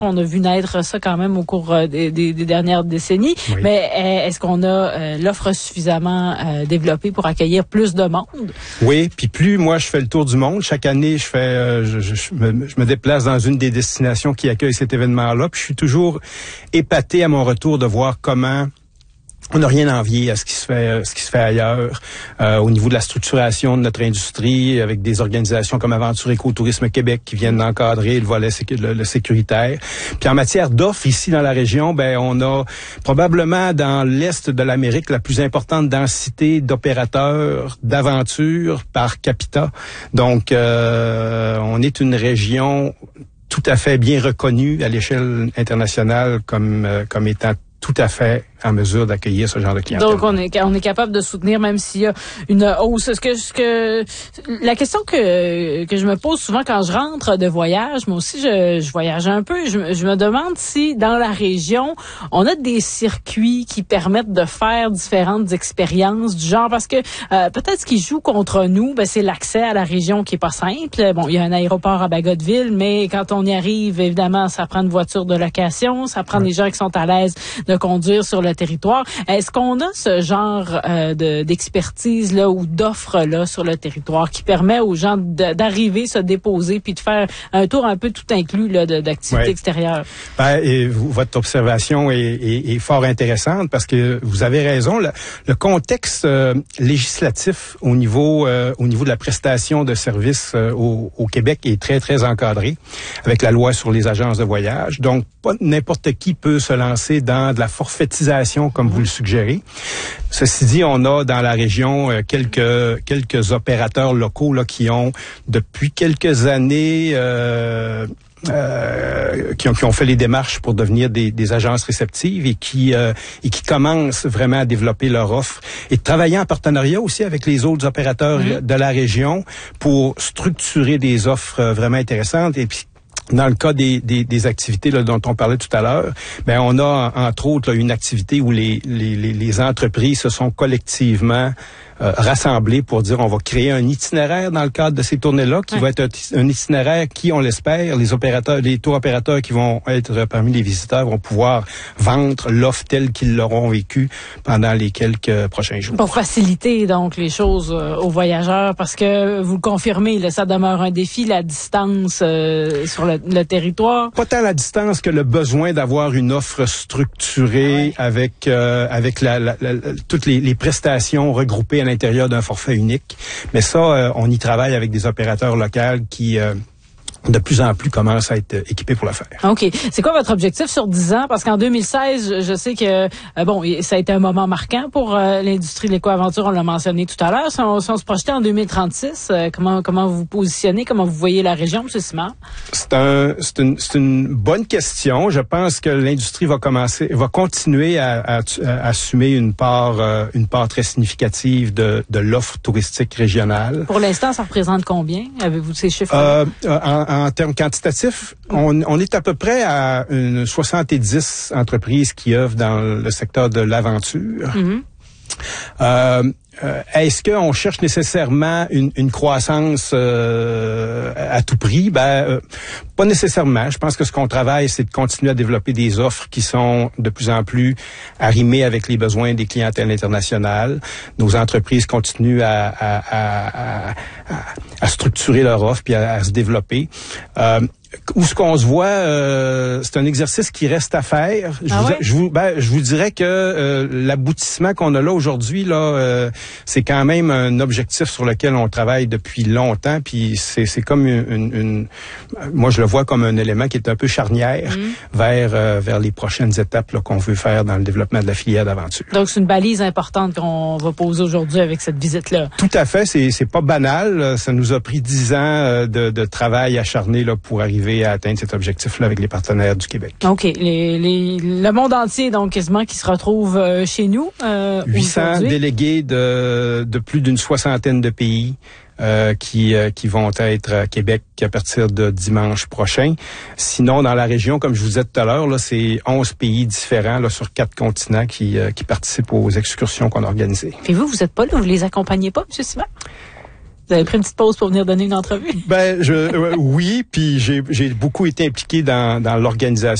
On a vu naître ça quand même au cours des dernières décennies. Oui. Mais est-ce qu'on a l'offre suffisamment développée pour accueillir plus de monde? Oui, puis plus moi je fais le tour du monde, chaque année je me déplace dans une des destinations qui accueille cet événement-là, puis je suis toujours épaté à mon retour de voir comment on n'a rien à envier à ce qui se fait ailleurs au niveau de la structuration de notre industrie, avec des organisations comme Aventure Écotourisme Québec qui viennent d'encadrer le volet le sécuritaire. Puis en matière d'offres ici dans la région, on a probablement dans l'est de l'Amérique la plus importante densité d'opérateurs d'aventure par capita. Donc on est une région tout à fait bien reconnue à l'échelle internationale comme étant tout à fait en mesure d'accueillir ce genre de clientèle. Donc, on est capable de soutenir, même s'il y a une hausse. La question que je me pose souvent quand je rentre de voyage, moi aussi, je voyage un peu, je me demande si, dans la région, on a des circuits qui permettent de faire différentes expériences du genre, parce que peut-être ce qui joue contre nous, c'est l'accès à la région qui est pas simple. Bon, il y a un aéroport à Bagotville, mais quand on y arrive, évidemment, ça prend une voiture de location, ça prend des gens qui sont à l'aise de conduire sur le territoire. Est-ce qu'on a ce genre d'expertise là ou d'offre là sur le territoire qui permet aux gens d'arriver, se déposer puis de faire un tour un peu tout inclus là d'activités extérieures? Et votre observation est fort intéressante parce que vous avez raison. Le contexte législatif au niveau de la prestation de services au Québec est très très encadré avec la loi sur les agences de voyage. Donc pas n'importe qui peut se lancer dans de la forfaitisation comme vous le suggérez. Ceci dit, on a dans la région quelques opérateurs locaux là qui ont depuis quelques années qui ont fait les démarches pour devenir des agences réceptives et qui commencent vraiment à développer leur offre et de travailler en partenariat aussi avec les autres opérateurs de la région pour structurer des offres vraiment intéressantes. Et puis dans le cas des activités là, dont on parlait tout à l'heure, on a entre autres là, une activité où les entreprises se sont collectivement rassemblés pour dire on va créer un itinéraire dans le cadre de ces tournées-là qui va être un itinéraire qui, on l'espère, les tour opérateurs qui vont être parmi les visiteurs vont pouvoir vendre l'offre telle qu'ils l'auront vécue pendant les quelques prochains jours. Pour faciliter donc les choses aux voyageurs, parce que vous le confirmez, là, ça demeure un défi, la distance sur le territoire. Pas tant la distance que le besoin d'avoir une offre structurée avec toutes les prestations regroupées à l'intérieur d'un forfait unique. Mais ça, on y travaille avec des opérateurs locaux qui de plus en plus commencent à être équipés pour le faire. OK. C'est quoi votre objectif sur 10 ans? Parce qu'en 2016, je sais que, ça a été un moment marquant pour l'industrie de l'éco-aventure, on l'a mentionné tout à l'heure. Si on se projetait en 2036, comment vous vous positionnez? Comment vous voyez la région, M. Simard? C'est une bonne question. Je pense que l'industrie va continuer à assumer une part très significative de l'offre touristique régionale. Pour l'instant, ça représente combien? Avez-vous ces chiffres-là? En termes quantitatifs, on est à peu près à une 70 entreprises qui œuvrent dans le secteur de l'aventure. Est-ce qu'on cherche nécessairement une croissance à tout prix? Pas nécessairement. Je pense que ce qu'on travaille, c'est de continuer à développer des offres qui sont de plus en plus arrimées avec les besoins des clientèles internationales. Nos entreprises continuent à structurer leur offre puis à se développer. Où ce qu'on se voit, c'est un exercice qui reste à faire. Je vous dirais que l'aboutissement qu'on a là aujourd'hui, c'est quand même un objectif sur lequel on travaille depuis longtemps. Puis c'est comme moi je le vois comme un élément qui est un peu charnière vers les prochaines étapes là, qu'on veut faire dans le développement de la filière d'aventure. Donc c'est une balise importante qu'on va poser aujourd'hui avec cette visite-là. Tout à fait, c'est pas banal. Ça nous a pris 10 ans de travail acharné là pour arriver à atteindre cet objectif-là avec les partenaires du Québec. OK. Le monde entier, donc, quasiment, qui se retrouve chez nous. 800 délégués de plus d'une soixantaine de pays qui vont être à Québec à partir de dimanche prochain. Sinon, dans la région, comme je vous disais tout à l'heure, là, c'est 11 pays différents là, sur 4 continents qui participent aux excursions qu'on a organisées. Et vous n'êtes pas là, vous les accompagnez pas, M. Simard? Vous avez pris une petite pause pour venir donner une entrevue? Oui, puis j'ai beaucoup été impliqué dans l'organisation